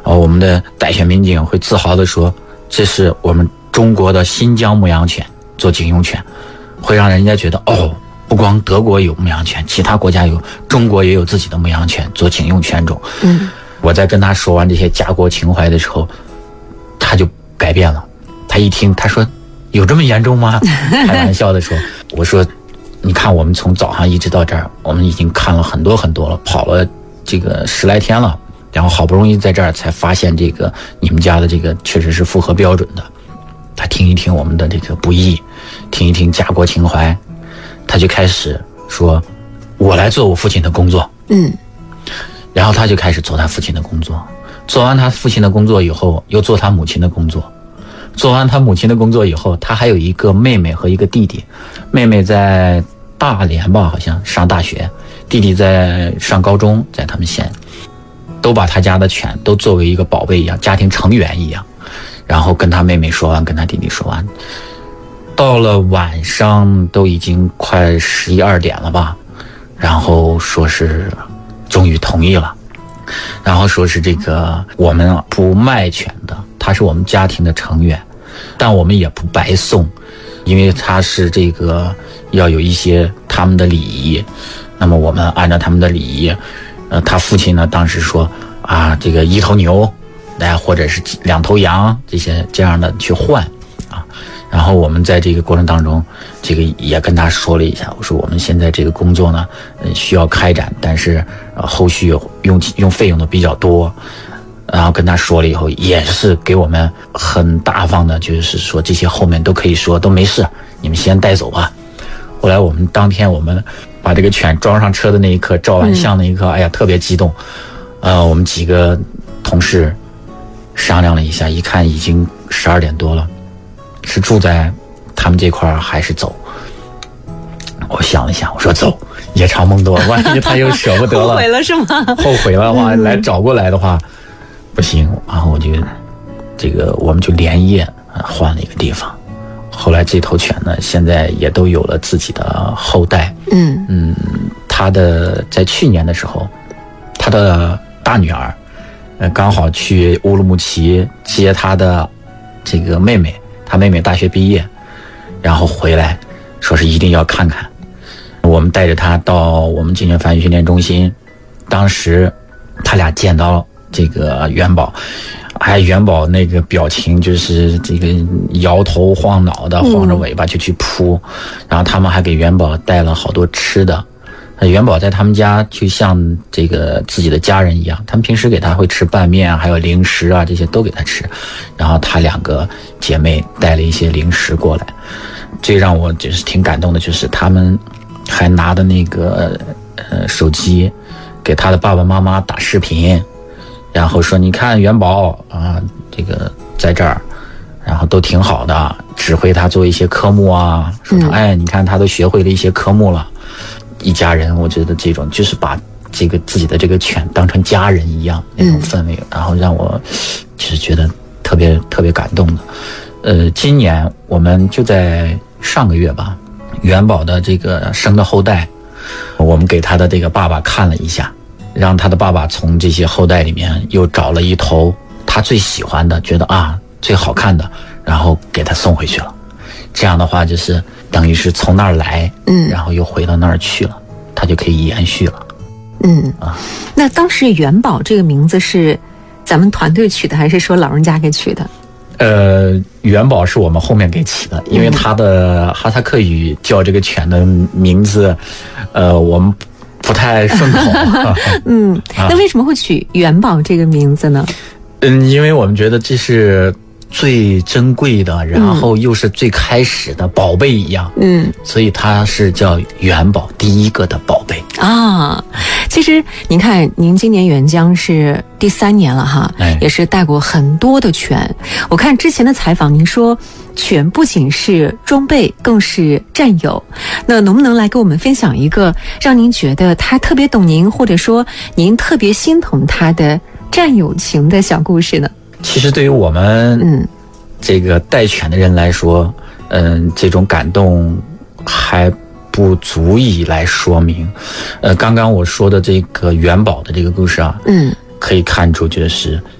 我们的带犬民警会自豪地说，这是我们中国的新疆牧羊犬做警用犬，会让人家觉得不光德国有牧羊犬，其他国家有，中国也有自己的牧羊犬做警用犬种。我在跟他说完这些家国情怀的时候，他就改变了。他一听，他说有这么严重吗？开玩笑的说，我说你看我们从早上一直到这儿，我们已经看了很多很多了，跑了这个10来天了，然后好不容易在这儿才发现这个你们家的这个确实是符合标准的。他听一听我们的这个不易，听一听家国情怀，他就开始说我来做我父亲的工作。然后他就开始做他父亲的工作，做完他父亲的工作以后又做他母亲的工作，做完他母亲的工作以后，他还有一个妹妹和一个弟弟，妹妹在大连吧好像上大学，弟弟在上高中，在他们县，都把他家的犬都作为一个宝贝一样，家庭成员一样，然后跟他妹妹说完，跟他弟弟说完，到了晚上都已经快11、12点了吧，然后说是终于同意了，然后说是这个我们不卖犬的，他是我们家庭的成员，但我们也不白送，因为他是这个要有一些他们的礼仪，那么我们按照他们的礼仪，他父亲呢当时说这个1头牛，或者是2头羊，这样的去换啊。然后我们在这个过程当中，这个也跟他说了一下，我说我们现在这个工作呢，需要开展，但是后续用费用的比较多。然后跟他说了以后，也是给我们很大方的，就是说这些后面都可以说都没事，你们先带走吧。后来我们当天我们把这个犬装上车的那一刻，照完相那一刻，哎呀特别激动。我们几个同事商量了一下，一看已经12点多了，是住在他们这块还是走？我想了想，我说走，夜长梦多，万一他又舍不得了， 后悔了是吗？ 后悔了的话，来找过来的话不行，然后我们就连夜换了一个地方。后来这头犬呢，现在也都有了自己的后代。他在去年的时候，他的大女儿刚好去乌鲁木齐接他的这个妹妹，他妹妹大学毕业，然后回来说是一定要看看。我们带着他到我们精神繁育训练中心，当时他俩见到这个元宝，元宝那个表情就是这个摇头晃脑的，晃着尾巴就去扑，然后他们还给元宝带了好多吃的。元宝在他们家就像这个自己的家人一样，他们平时给他会吃拌面还有零食这些都给他吃，然后他2个姐妹带了一些零食过来。最让我就是挺感动的就是他们还拿的那个手机给他的爸爸妈妈打视频，然后说你看元宝这个在这儿，然后都挺好的，指挥他做一些科目说你看他都学会了一些科目了。一家人，我觉得这种就是把这个自己的这个犬当成家人一样那种氛围，然后让我就是觉得特别特别感动的。今年我们就在上个月吧，元宝的这个生的后代，我们给他的这个爸爸看了一下，让他的爸爸从这些后代里面又找了一头他最喜欢的，觉得最好看的，然后给他送回去了。这样的话就是等于是从那儿来，然后又回到那儿去了，他就可以延续了。 那当时元宝这个名字是咱们团队取的，还是说老人家给取的？ 元宝是我们后面给起的，因为他的哈萨克语叫这个犬的名字，我们不太顺口。 那为什么会取元宝这个名字呢？ 因为我们觉得这是最珍贵的，然后又是最开始的宝贝一样，所以它是叫元宝，第一个的宝贝其实您看，您今年援疆是第3年了哈，也是带过很多的犬。我看之前的采访，您说犬不仅是装备，更是战友。那能不能来给我们分享一个让您觉得他特别懂您，或者说您特别心疼他的战友情的小故事呢？ 其实对于我们这个带犬的人来说，这种感动还不足以来说明。刚刚我说的这个元宝的这个故事可以看出就是